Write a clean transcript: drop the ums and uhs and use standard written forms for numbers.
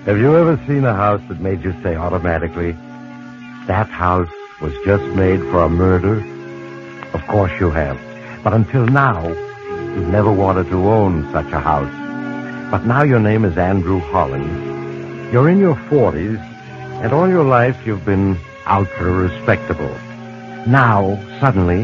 Have you ever seen a house that made you say automatically, that house was just made for a murder? Of course you have. But until now, you've never wanted to own such a house. But now your name is Andrew Hollins. You're in your 40s, and all your life you've been out for a respectable. Now, suddenly,